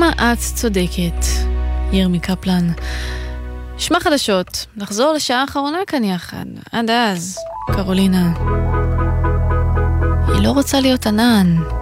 כמה את צודקת, ירמי קפלן. שמע חדשות, נחזור לשעה האחרונה כאן יחד. עד אז, קרולינה. היא לא רוצה להיות ענן.